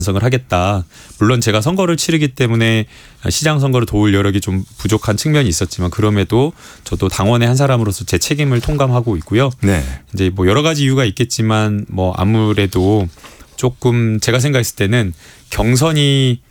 반성을 하겠다. 물론 제가 선거를 치르기 때문에 시장 선거를 도울 여력이 좀 부족한 측면이 있었지만 그럼에도 저도 당원의 한 사람으로서 제 책임을 통감하고 있고요. 네. 이제 뭐 여러 가지 이유가 있겠지만 뭐 아무래도 조금 제가 생각했을 때는 경선이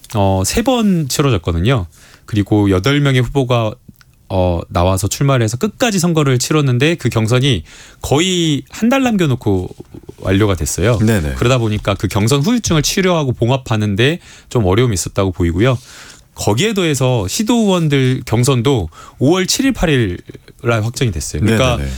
3번 치러졌거든요. 그리고 8명의 후보가 나와서 출마를 해서 끝까지 선거를 치렀는데 그 경선이 거의 한 달 남겨놓고 완료가 됐어요. 네네. 그러다 보니까 그 경선 후유증을 치료하고 봉합하는데 좀 어려움이 있었다고 보이고요. 거기에 더해서 시도의원들 경선도 5월 7일 8일 날 확정이 됐어요. 그러니까 네네네.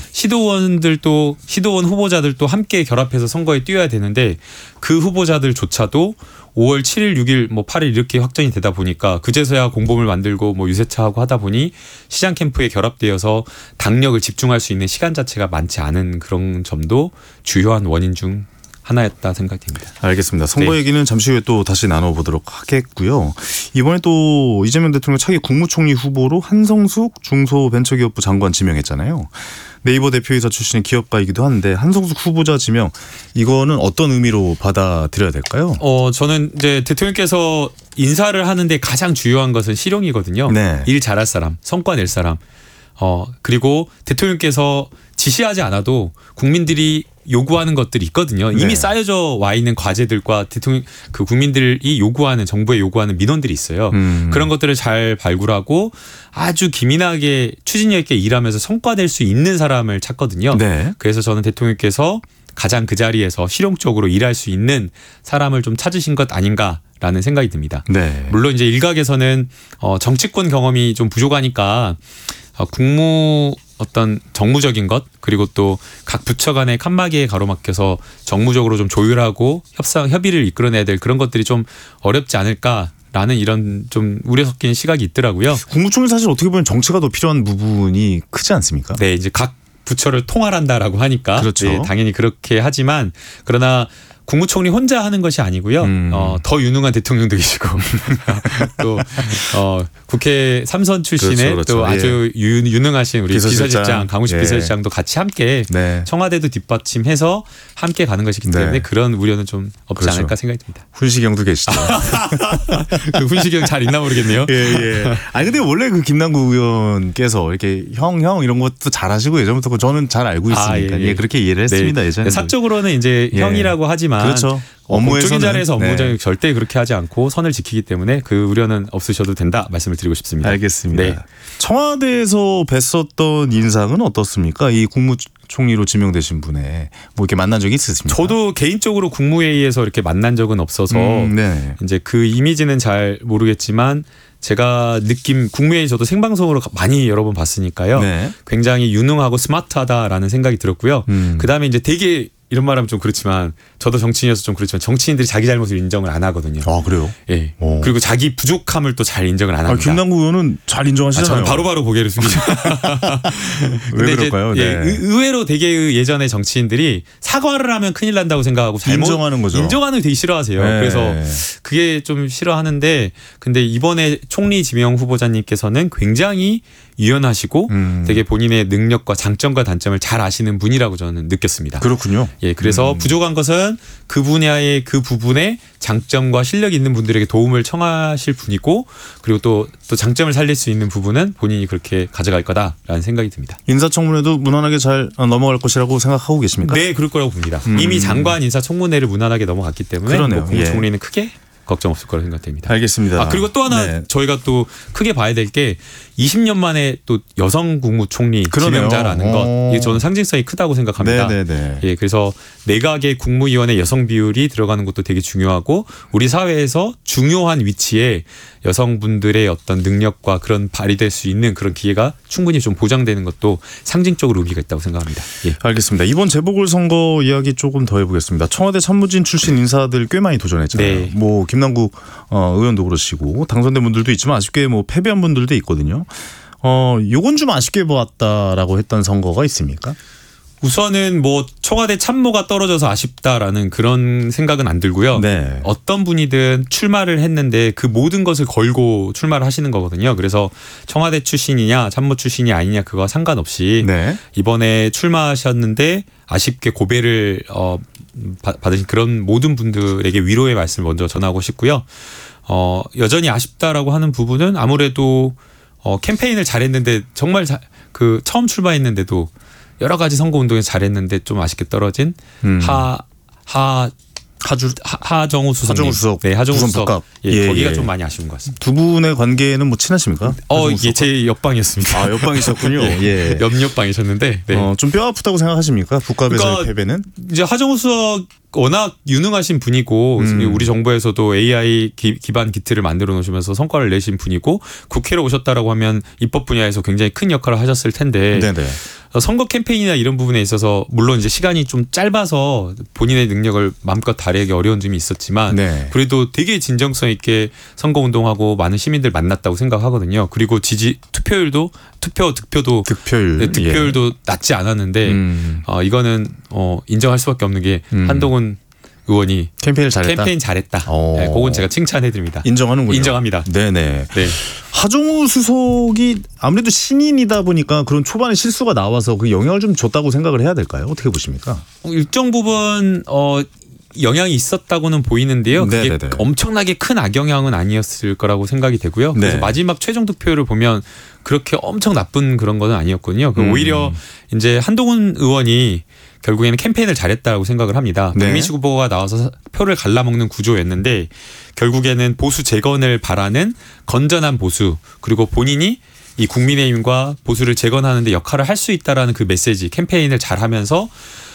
시도의원 후보자들도 함께 결합해서 선거에 뛰어야 되는데 그 후보자들조차도 5월 7일, 6일, 뭐 8일 이렇게 확정이 되다 보니까 그제서야 공범을 만들고 뭐 유세차하고 하다 보니 시장 캠프에 결합되어서 당력을 집중할 수 있는 시간 자체가 많지 않은 그런 점도 주요한 원인 중 하나였다 생각됩니다. 알겠습니다. 선거 네. 얘기는 잠시 후에 또 다시 나눠보도록 하겠고요. 이번에 또 이재명 대통령 차기 국무총리 후보로 한성숙 중소벤처기업부 장관 지명했잖아요. 네이버 대표이사 출신의 기업가이기도 한데 한성숙 후보자 지명 이거는 어떤 의미로 받아들여야 될까요? 저는 이제 대통령께서 인사를 하는데 가장 중요한 것은 실용이거든요. 네. 일 잘할 사람, 성과 낼 사람. 그리고 대통령께서 지시하지 않아도 국민들이 요구하는 것들이 있거든요. 이미 네. 쌓여져 와 있는 과제들과 대통령 그 국민들이 요구하는 정부에 요구하는 민원들이 있어요. 그런 것들을 잘 발굴하고 아주 기민하게 추진력 있게 일하면서 성과 낼 수 있는 사람을 찾거든요. 네. 그래서 저는 대통령께서 가장 그 자리에서 실용적으로 일할 수 있는 사람을 좀 찾으신 것 아닌가라는 생각이 듭니다. 네. 물론 이제 일각에서는 정치권 경험이 좀 부족하니까 국무 어떤 정무적인 것 그리고 또 각 부처 간의 칸막이에 가로막혀서 정무적으로 좀 조율하고 협의를 이끌어내야 될 그런 것들이 좀 어렵지 않을까라는 이런 좀 우려 섞인 시각이 있더라고요. 국무총리 사실 어떻게 보면 정치가 더 필요한 부분이 크지 않습니까? 네, 이제 각 부처를 통할한다라고 하니까 그렇죠. 네, 당연히 그렇게 하지만 그러나 국무총리 혼자 하는 것이 아니고요. 더 유능한 대통령도 계시고 또 국회 3선 출신의 그렇죠. 또 아주 유능하신 우리 비서실장 강훈식 예. 비서실장도 같이 함께 네. 청와대도 뒷받침해서 함께 가는 것이기 때문에 네. 그런 우려는 좀 없지 그렇죠. 않을까 생각이 듭니다. 훈시경도 계시죠. 그 훈시경 잘 있나 모르겠네요. 예, 예. 아니 근데 원래 그 김남국 의원께서 이렇게 형 이런 것도 잘하시고 예전부터 저는 잘 알고 있으니까 예, 그렇게 이해를 했습니다. 네. 예전에. 사적으로는 이제 예. 형이라고 하지만 그렇죠. 업무적인 자리에서 네. 업무적인 절대 그렇게 하지 않고 선을 지키기 때문에 그 우려는 없으셔도 된다 말씀을 드리고 싶습니다. 알겠습니다. 네. 청와대에서 뵀었던 인상은 어떻습니까? 이 국무총리로 지명되신 분의 뭐 이렇게 만난 적이 있으십니까? 저도 개인적으로 국무회의에서 이렇게 만난 적은 없어서 네. 이제 그 이미지는 잘 모르겠지만 제가 느낌 국무회의 저도 생방송으로 많이 여러 번 봤으니까요. 네. 굉장히 유능하고 스마트하다라는 생각이 들었고요. 그다음에 이제 되게 이런 말하면 좀 그렇지만 저도 정치인이어서 좀 그렇지만 정치인들이 자기 잘못을 인정을 안 하거든요. 아 그래요? 예. 오. 그리고 자기 부족함을 또 잘 인정을 안 합니다. 김남국 의원은 잘 인정하시잖아요. 저는 바로바로 고개를 숙이죠. 왜 그럴까요? 이제, 네. 의외로 되게 예전에 정치인들이 사과를 하면 큰일 난다고 생각하고 인정하는 거죠. 인정하는 거 되게 싫어하세요. 네. 그래서 그게 좀 싫어하는데 근데 이번에 총리 지명 후보자님께서는 굉장히 유연하시고 되게 본인의 능력과 장점과 단점을 잘 아시는 분이라고 저는 느꼈습니다. 그렇군요. 예, 그래서 부족한 것은 그 분야의 그 부분에 장점과 실력이 있는 분들에게 도움을 청하실 분이고 그리고 또 장점을 살릴 수 있는 부분은 본인이 그렇게 가져갈 거다라는 생각이 듭니다. 인사청문회도 무난하게 잘 넘어갈 것이라고 생각하고 계십니까? 네, 그럴 거라고 봅니다. 이미 장관 인사청문회를 무난하게 넘어갔기 때문에 그러네요. 뭐 국무총리는 크게 걱정 없을 거라고 생각됩니다. 알겠습니다. 그리고 또 하나 네. 저희가 또 크게 봐야 될 게 20년 만에 또 여성 국무총리 그러네요. 지명자라는 것 이게 저는 상징성이 크다고 생각합니다. 네네네. 예, 그래서 내각의 국무위원의 여성 비율이 들어가는 것도 되게 중요하고 우리 사회에서 중요한 위치에 여성분들의 어떤 능력과 그런 발휘될 수 있는 그런 기회가 충분히 좀 보장되는 것도 상징적으로 의미가 있다고 생각합니다. 예. 알겠습니다. 이번 재보궐선거 이야기 조금 더 해보겠습니다. 청와대 참모진 출신 인사들 꽤 많이 도전했잖아요. 네. 뭐 김남국 의원도 그러시고 당선된 분들도 있지만 아쉽게 뭐 패배한 분들도 있거든요. 요건 좀 아쉽게 보았다라고 했던 선거가 있습니까? 우선은 뭐 청와대 참모가 떨어져서 아쉽다라는 그런 생각은 안 들고요. 네. 어떤 분이든 출마를 했는데 그 모든 것을 걸고 출마를 하시는 거거든요. 그래서 청와대 출신이냐 참모 출신이 아니냐 그거와 상관없이 네. 이번에 출마하셨는데 아쉽게 고배를 받으신 그런 모든 분들에게 위로의 말씀을 먼저 전하고 싶고요. 여전히 아쉽다라고 하는 부분은 아무래도 캠페인을 잘했는데 정말 그 처음 출마했는데도 여러 가지 선거 운동에서 잘했는데 좀 아쉽게 떨어진 하정우 수석님. 하정우 수석. 네, 하정우 부산 수석. 복합. 예, 거기가 예. 좀 많이 아쉬운 것 같습니다. 두 분의 관계는 뭐 친하십니까? 이게 제 옆방이었습니다. 아, 옆방이셨군요. 예. 옆방이셨는데. 네. 좀 뼈 아프다고 생각하십니까? 북갑에서의 그러니까 패배는? 이제 하정우 수석 워낙 유능하신 분이고 우리 정부에서도 AI 기반 기틀을 만들어 놓으시면서 성과를 내신 분이고 국회로 오셨다라고 하면 입법 분야에서 굉장히 큰 역할을 하셨을 텐데 네네. 선거 캠페인이나 이런 부분에 있어서 물론 이제 시간이 좀 짧아서 본인의 능력을 마음껏 발휘하기 어려운 점이 있었지만 네. 그래도 되게 진정성 있게 선거 운동하고 많은 시민들 만났다고 생각하거든요. 그리고 투표율도 득표율. 네, 득표율도 낮지 않았는데 이거는 인정할 수밖에 없는 게 한동훈 의원이 캠페인을 잘했다. 캠페인 잘했다. 네, 그건 제가 칭찬해드립니다. 인정하는군요. 인정합니다. 네네. 네. 하정우 수석이 아무래도 신인이다 보니까 그런 초반에 실수가 나와서 그 영향을 좀 줬다고 생각을 해야 될까요? 어떻게 보십니까? 일정 부분 영향이 있었다고는 보이는데요. 그게 네네네. 엄청나게 큰 악영향은 아니었을 거라고 생각이 되고요. 네. 그래서 마지막 최종 득표율을 보면 그렇게 엄청 나쁜 그런 거는 아니었거든요. 오히려 이제 한동훈 의원이 결국에는 캠페인을 잘했다고 생각을 합니다. 네. 박민식 후보가 나와서 표를 갈라먹는 구조였는데 결국에는 보수 재건을 바라는 건전한 보수 그리고 본인이 이 국민의힘과 보수를 재건하는 데 역할을 할 수 있다라는 그 메시지 캠페인을 잘하면서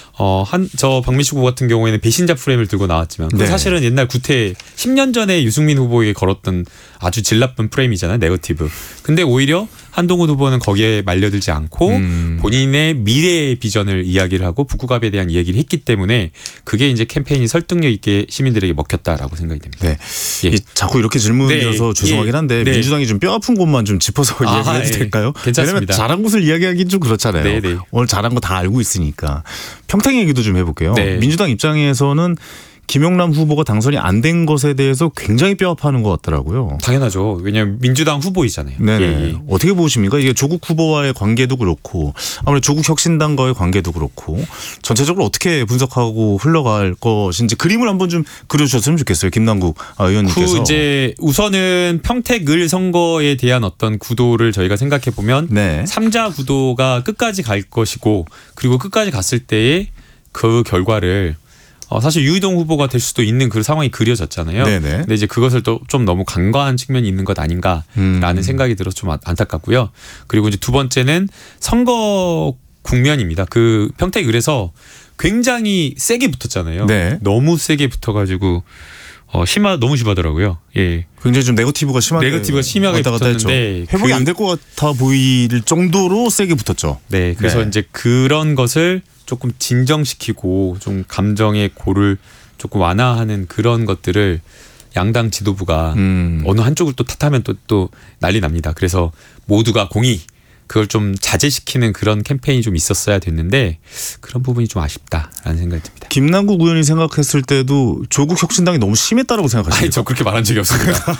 저 박민식 후보 같은 경우에는 배신자 프레임을 들고 나왔지만 그 네. 사실은 옛날 구태 10년 전에 유승민 후보에게 걸었던 아주 질 나쁜 프레임이잖아요. 네거티브. 근데 오히려 한동훈 후보는 거기에 말려들지 않고 본인의 미래의 비전을 이야기를 하고 북구갑에 대한 이야기를 했기 때문에 그게 이제 캠페인이 설득력 있게 시민들에게 먹혔다라고 생각이 됩니다. 네. 예. 자꾸 이렇게 질문이어서 네. 죄송하긴 한데 네. 민주당이 좀 뼈 아픈 곳만 좀 짚어서 이야기해도 예. 될까요? 괜찮습니다. 왜냐면 잘한 곳을 이야기하기는 좀 그렇잖아요. 네, 네. 오늘 잘한 거 다 알고 있으니까. 평택 얘기도 좀 해볼게요. 네. 민주당 입장에서는 김영남 후보가 당선이 안 된 것에 대해서 굉장히 뼈 아파하는 것 같더라고요. 당연하죠. 왜냐하면 민주당 후보이잖아요. 네네. 예. 어떻게 보십니까? 이게 조국 후보와의 관계도 그렇고 아무래도 조국 혁신당과의 관계도 그렇고 전체적으로 어떻게 분석하고 흘러갈 것인지 그림을 한번 좀 그려주셨으면 좋겠어요. 김남국 의원님께서. 이제 우선은 평택 을 선거에 대한 어떤 구도를 저희가 생각해 보면 네. 3자 구도가 끝까지 갈 것이고 그리고 끝까지 갔을 때의 그 결과를 사실 유이동 후보가 될 수도 있는 그 상황이 그려졌잖아요. 네네. 근데 이제 그것을 또 좀 너무 간과한 측면이 있는 것 아닌가라는 생각이 들어서 좀 안타깝고요. 그리고 이제 두 번째는 선거 국면입니다. 그 평택을에서 굉장히 세게 붙었잖아요. 네. 너무 세게 붙어가지고 너무 심하더라고요. 예. 굉장히 좀 네거티브가 심하게 심하게 왔다 갔다 했죠. 붙었는데 회복이 안 될 것 같아 보일 정도로 세게 붙었죠. 네. 그래서 네. 이제 그런 것을 조금 진정시키고 좀 감정의 고를 조금 완화하는 그런 것들을 양당 지도부가 어느 한쪽을 또 탓하면 또 난리 납니다. 그래서 모두가 공의 그걸 좀 자제시키는 그런 캠페인이 좀 있었어야 됐는데 그런 부분이 좀 아쉽다라는 생각이 듭니다. 김남국 의원이 생각했을 때도 조국 혁신당이 너무 심했다라고 생각하십니까? 아니 저 그렇게 말한 적이 없습니다.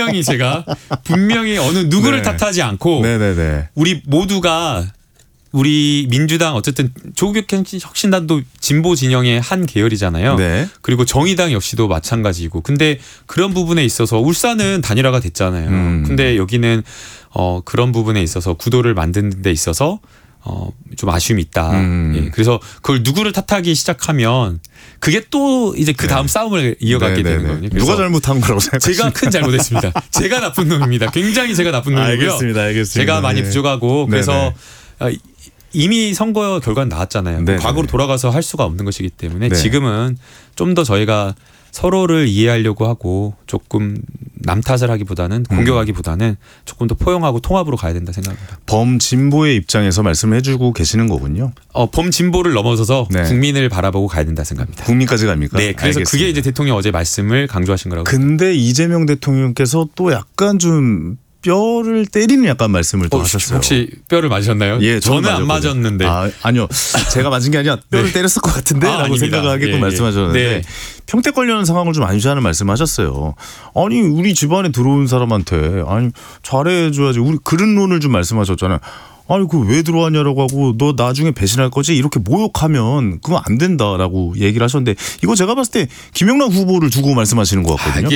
분명히 어느 누구를 네. 탓하지 않고 네네네. 우리 모두가 우리 민주당 어쨌든 조국 혁신단도 진보 진영의 한 계열이잖아요. 네. 그리고 정의당 역시도 마찬가지고. 근데 그런 부분에 있어서 울산은 단일화가 됐잖아요. 근데 여기는 그런 부분에 있어서 구도를 만드는 데 있어서 좀 아쉬움이 있다. 예. 그래서 그걸 누구를 탓하기 시작하면 그게 또 이제 그 다음 싸움을 이어가게 네네네. 되는 거거든요. 누가 잘못한 거라고 생각하십니까? 제가 큰 잘못했습니다. 제가 나쁜 놈입니다. 굉장히 제가 나쁜 놈이고요. 알겠습니다. 제가 많이 부족하고 그래서 이미 선거 결과는 나왔잖아요. 네네. 과거로 돌아가서 할 수가 없는 것이기 때문에 네. 지금은 좀 더 저희가 서로를 이해하려고 하고 조금 남 탓을 하기보다는 공격하기보다는 조금 더 포용하고 통합으로 가야 된다 생각합니다. 범진보의 입장에서 말씀을 해주고 계시는 거군요. 범진보를 넘어서서 네. 국민을 바라보고 가야 된다 생각합니다. 국민까지 갑니까? 네, 그래서 알겠습니다. 그게 이제 대통령 어제 말씀을 강조하신 거라고. 근데 이재명 대통령께서 또 약간 좀 뼈를 때리는 약간 말씀을 또 하셨어요. 혹시 뼈를 맞으셨나요? 예, 저는 안 맞았는데. 아니요. 제가 맞은 게 아니라 뼈를 네. 때렸을 것 같은데 라고 아닙니다. 생각하게끔 예, 예. 말씀하셨는데 네. 평택 관련 상황을 좀 안시하는 말씀하셨어요. 아니 우리 집안에 들어온 사람한테 아니 잘해줘야지. 우리 그릇론을 좀 말씀하셨잖아요. 아니 그 왜 들어왔냐라고 하고 너 나중에 배신할 거지 이렇게 모욕하면 그건 안 된다라고 얘기를 하셨는데 이거 제가 봤을 때 김영란 후보를 두고 말씀하시는 것 같거든요.